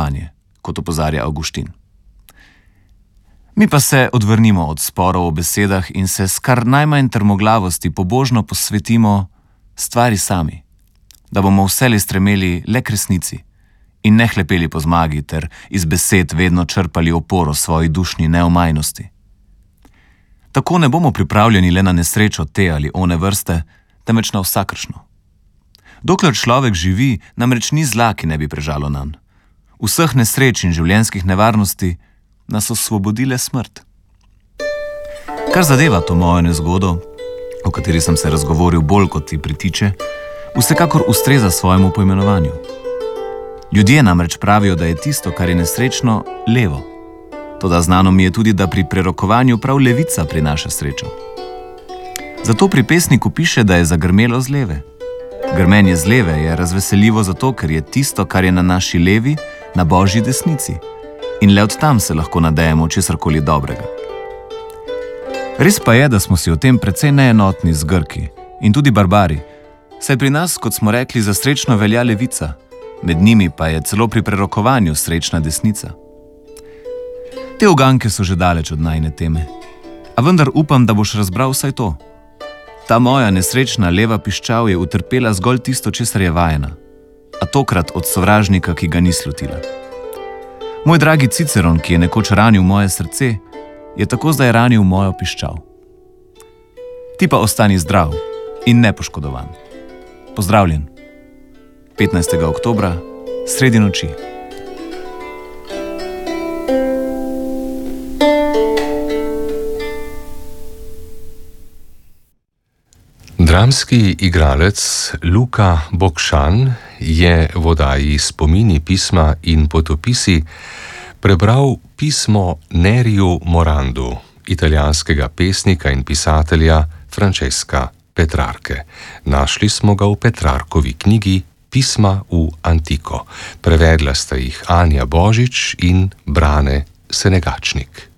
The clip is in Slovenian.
spoštovanje, kot opozarja Avguštin. Mi pa se odvrnimo od sporov o besedah in se s kar najmanj trmoglavosti pobožno posvetimo stvari sami, da bomo vselej stremeli le k resnici in ne hlepeli po zmagi ter iz besed vedno črpali oporo svoji dušni neomajnosti. Tako ne bomo pripravljeni le na nesrečo te ali one vrste, temveč na vsakršno. Dokler človek živi, namreč ni zla, ki ne bi prežalo nanj. Vseh nesreč in življenjskih nevarnosti nas osvobodile smrt. Kar zadeva to mojo nezgodo, o kateri sem se razgovoril bolj kot ti pritiče, vsekakor ustreza svojemu poimenovanju. Ljudje namreč pravijo, da je tisto, kar je nesrečno, levo. Toda znano mi je tudi, da pri prerokovanju prav levica prinaša srečo. Zato pri pesniku piše, da je zagrmelo z leve. Grmenje z leve je razveseljivo zato, ker je tisto, kar je na naši levi, na Božji desnici. In le od tam se lahko nadejemo česarkoli dobrega. Res pa je, da smo si o tem precej neenotni z Grki in tudi barbari, saj pri nas, kot smo rekli, za srečno velja levica, med njimi pa je celo pri prerokovanju srečna desnica. Te uganke so že daleč od najine teme, a vendar upam, da boš razbral vsaj to. Ta moja nesrečna leva piščal je utrpela zgolj tisto, česar je vajena, a tokrat od sovražnika, ki ga ni slutila. Moj dragi Ciceron, ki je nekoč ranil moje srce, je tako zdaj ranil mojo piščal. Ti pa ostani zdrav in nepoškodovan. Pozdravljen. 15. oktobra, sredi noči. Dramski igralec Luka Bokšan je v oddaji Spomini, pisma in potopisi prebral pismo Neriju Morandu, italijanskega pesnika in pisatelja Francesca Petrarke. Našli smo ga v Petrarkovi knjigi Pisma v antiko. Prevedla sta jih Anja Božič in Brane Senegačnik.